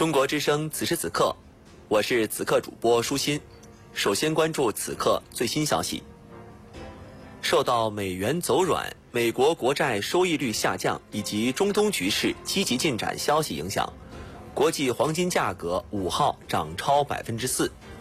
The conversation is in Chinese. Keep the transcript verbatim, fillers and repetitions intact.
中国之声此时此刻，我是此刻主播舒心。首先关注此刻最新消息。受到美元走软、美国国债收益率下降以及中东局势积极进展消息影响，国际黄金价格五号涨超百分之四，